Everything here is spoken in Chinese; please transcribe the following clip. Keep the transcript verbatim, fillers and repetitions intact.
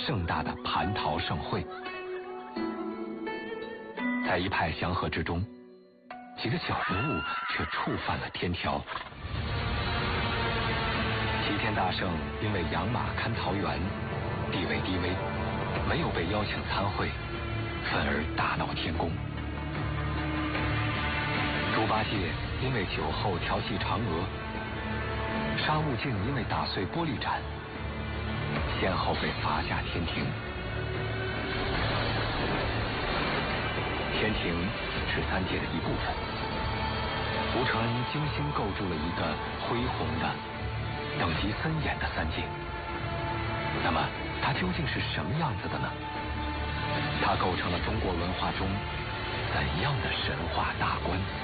盛大的蟠桃盛会。在一派祥和之中，几个小人物却触犯了天条。齐天大圣因为养马看桃园，地位低微，没有被邀请参会，愤而大闹天宫。猪八戒因为酒后调戏嫦娥，沙悟净因为打碎玻璃盏，先后被罚下天庭。天庭是三界的一部分，吴承恩精心构筑了一个恢宏的、等级森严的三界。那么，它究竟是什么样子的呢？它构成了中国文化中怎样的神话大观？